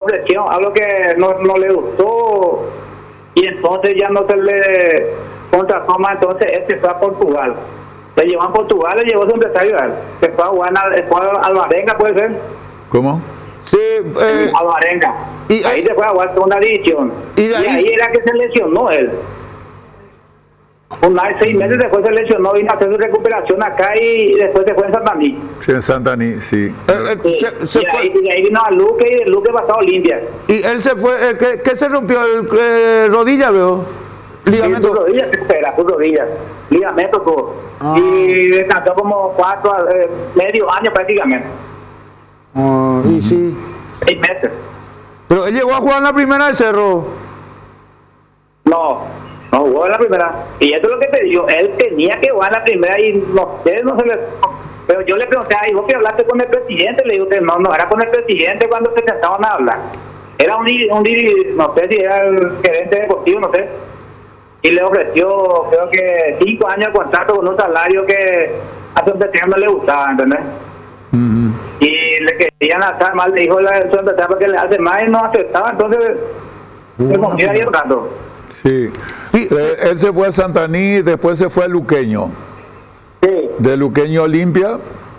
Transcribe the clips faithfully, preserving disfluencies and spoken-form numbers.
ofrecieron algo que no, no le gustó y entonces ya no se le contrató más, entonces él se fue a Portugal. Se llevó a Portugal, le llevó su empresario a él. Se fue a jugar a Alvarenga, ¿puede ser? ¿Cómo? Sí, eh, Alvarenga. Y, ahí se fue a jugar segunda división. Y, y ahí, ahí era que se lesionó él. Un año, seis meses después se lesionó, vino a hacer su recuperación acá y después se fue en Santaní. Sí, en Santaní, sí. Eh, eh, Sí. se, se y, fue, ahí, y ahí vino a Luque y de Luque pasó a Olimpia. y él se fue, eh, ¿qué, ¿qué se rompió? El eh, rodilla, veo. Ligamento. Sí, su rodilla se espera, su rodilla. Ligamento todo. Ah. Y descansó como cuatro, eh, medio año prácticamente. Ah, y sí. Seis meses. Pero él llegó a jugar en la primera del Cerro. No, no jugó en la primera. Y eso es lo que te digo, él tenía que jugar en la primera y no sé, no se le... Pero yo le pregunté, ay, vos que hablaste con el presidente, le digo que no, no, era con el presidente cuando se sentaban a hablar. Era un, un, no sé si era el gerente deportivo, no sé. Y le ofreció, creo que cinco años de contrato con un salario que a su empresario no le gustaba, ¿entendés? Uh-huh. Y le querían hacer mal, le dijo la su empresario que le hace más y no aceptaba, entonces se confía ahí el rato. Sí. Sí. Eh, él se fue a Santaní, después se fue a Luqueño. Sí. De Luqueño a Olimpia.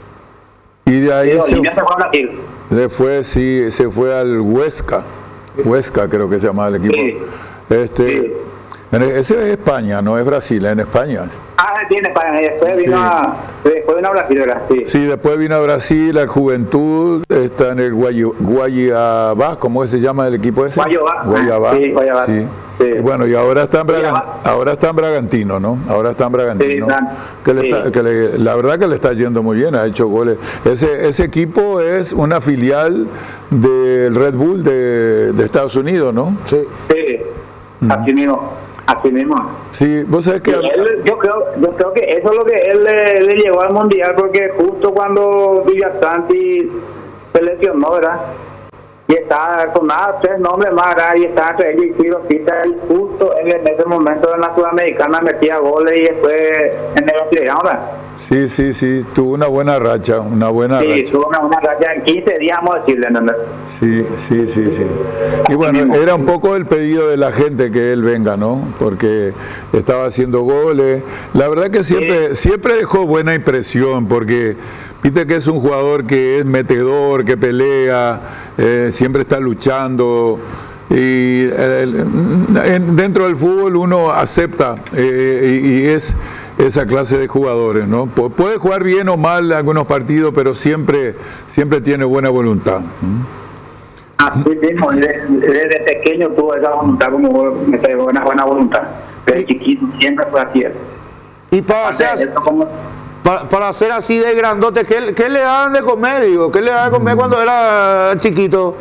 Y de ahí Sí, se, Olimpia se fue a Brasil. después sí, se fue al Huesca. Huesca creo que se llama el equipo. Sí. Este, Sí. en- ese es España, no es Brasil, en España. Ah, tiene España, y después vino, Sí. a, después vino a Brasil, ¿verdad? Sí. Sí, después vino a Brasil, la Juventud, está en el Guayu- Guayabá, ¿cómo se llama el equipo ese? Guayabá. Guayabá. Sí, Guayabá. Sí. Sí. Y bueno, y ahora está en Bragan- Guayabá. ahora está en Bragantino, ¿no? Ahora está en Bragantino. Sí, están. que le Sí. está- que le- la verdad que le está yendo muy bien, ha hecho goles. Ese, ese equipo es una filial del Red Bull de, de Estados Unidos, ¿no? Sí. Sí, así mismo, así mismo. Sí, vos sabés que... Y él, yo creo, yo creo que eso es lo que él le, le llevó al mundial, porque justo cuando Villasanti se lesionó, ¿verdad? Y estaba con nada, tres nombres más, ¿verdad? Y estaba entre ellos y Quirosita, y justo él en ese momento en la Sudamericana metía goles y después en el Brasileirão, ¿verdad? Sí, sí, sí, tuvo una buena racha, una buena Sí, racha. tuvo una, una racha en quince días, vamos a decirle, ¿entendés? Sí, sí, sí, sí. Y bueno, era un poco el pedido de la gente que él venga, ¿no? Porque estaba haciendo goles. La verdad que siempre, siempre dejó buena impresión, porque viste que es un jugador que es metedor, que pelea, eh, siempre está luchando. Y eh, en- dentro del fútbol uno acepta eh, y, y es esa clase de jugadores, ¿no? Pu- Puede jugar bien o mal algunos partidos, pero siempre, siempre tiene buena voluntad. ¿no? Así mismo, desde, desde pequeño tuvo esa voluntad, como una buena voluntad. Desde chiquito siempre fue así. Y para hacer, Eso como- para, para hacer así de grandote, ¿qué, ¿qué le daban de comer, digo? ¿Qué le daban de comer cuando era chiquito?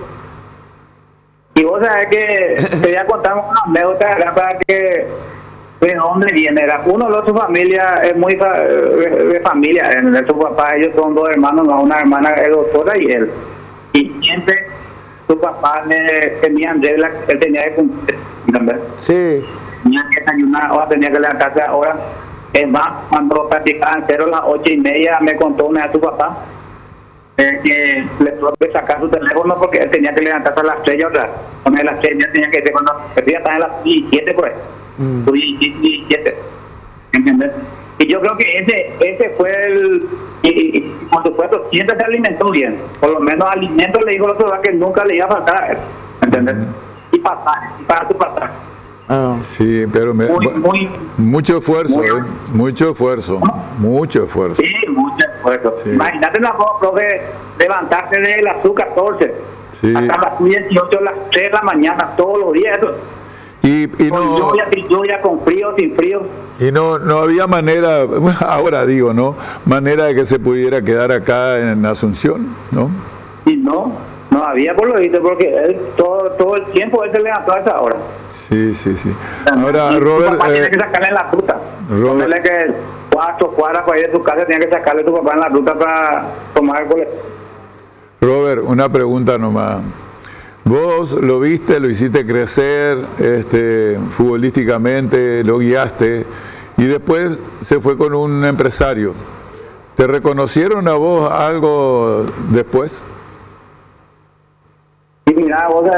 Y vos sabés que te voy a contar una anécdota acá para que de dónde viene. Era uno de su familia es muy fa- de, de familia, ¿eh? Su papá, ellos son dos hermanos, no, una hermana es doctora y él. Y siempre su papá le tenían reglas que él tenía que cumplir, ¿entendés? Sí. Tenía que desayunar, ahora tenía que levantarse ahora. Es más, cuando practicaban cero a las ocho y media, me contó una de su papá eh, que le tuvo que sacar su teléfono porque él tenía que levantarse a las tres y otra. Con él a las tres ya tenía que ser cuando ya estaba en las diecisiete, pues. Mm. Su diecisiete. ¿Entiendes? Y yo creo que ese ese fue el. Y, y, y, por supuesto, siempre se alimentó bien. Por lo menos alimentos le dijo a los que nunca le iba a faltar a él. ¿Entiendes? Y pasaje, y para su pasaje. Ah. Sí, pero me- Muy, muy. mucho esfuerzo, muy- ¿eh? Mucho esfuerzo, mucho esfuerzo. Sí, mucho esfuerzo. Sí. Imagínate una cosa, profe, levantarse de las catorce Sí. hasta las dieciocho, a las tres de la mañana, todos los días. Eso. Y, y Con no, lluvia, sin lluvia, con frío, sin frío. y no, no había manera, ahora digo, ¿no? Manera de que se pudiera quedar acá en Asunción, ¿no? Y no, no había por lo visto, porque él todo, todo el tiempo él se levantó a esa hora. Sí, sí, sí. Ahora, Y su Robert, papá tiene eh, que sacarle en la ruta. Robert- Ponerle que cuatro cuadras para ir de su casa, tiene que sacarle a su papá en la ruta para tomar el colegio. Robert, una pregunta nomás. Vos lo viste, lo hiciste crecer este, futbolísticamente, lo guiaste y después se fue con un empresario. ¿Te reconocieron a vos algo después? Y mira, vos